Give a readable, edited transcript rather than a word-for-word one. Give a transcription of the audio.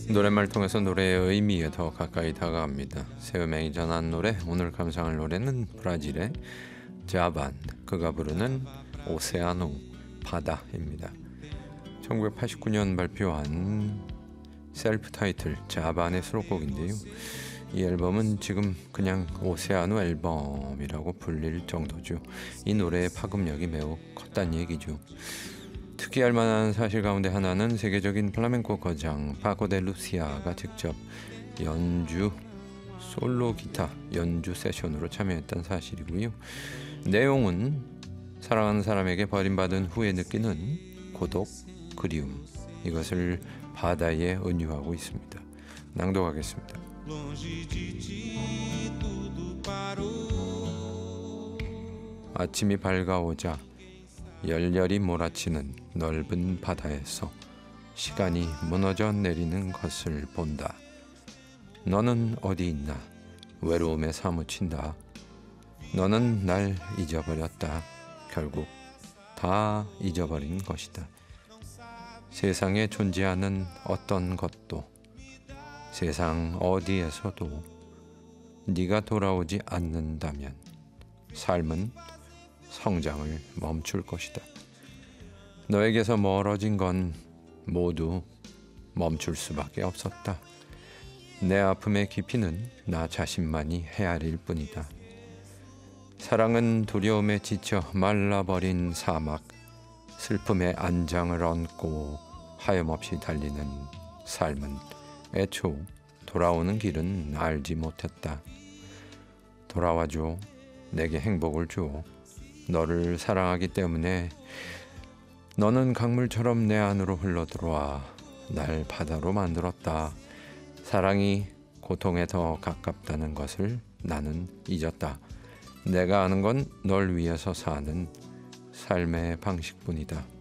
노랫말 통해서 노래의 의미에 더 가까이 다가갑니다. 세우명이 전한 노래, 오늘 감상할 노래는 브라질의 자반, 그가 부르는 오세아누, 바다입니다. 1989년 발표한 셀프 타이틀 자반의 수록곡인데요. 이 앨범은 지금 그냥 오세아누 앨범이라고 불릴 정도죠. 이 노래의 파급력이 매우 컸다는 얘기죠. 특이할 만한 사실 가운데 하나는 세계적인 플라멩코 거장 파코 데 루시아가 직접 연주 솔로 기타 연주 세션으로 참여했던 사실이고요. 내용은 사랑하는 사람에게 버림받은 후에 느끼는 고독, 그리움, 이것을 바다에 은유하고 있습니다. 낭독하겠습니다. 아침이 밝아오자 열렬히 몰아치는 넓은 바다에서 시간이 무너져 내리는 것을 본다. 너는 어디 있나? 외로움에 사무친다. 너는 날 잊어버렸다. 결국 다 잊어버린 것이다. 세상에 존재하는 어떤 것도, 세상 어디에서도 네가 돌아오지 않는다면 삶은 성장을 멈출 것이다. 너에게서 멀어진 건 모두 멈출 수밖에 없었다. 내 아픔의 깊이는 나 자신만이 헤아릴 뿐이다. 사랑은 두려움에 지쳐 말라버린 사막, 슬픔의 안장을 얹고 하염없이 달리는 삶은 애초 돌아오는 길은 알지 못했다. 돌아와줘. 내게 행복을 줘. 너를 사랑하기 때문에 너는 강물처럼 내 안으로 흘러들어와 날 바다로 만들었다. 사랑이 고통에 더 가깝다는 것을 나는 잊었다. 내가 아는 건 널 위해서 사는 삶의 방식뿐이다.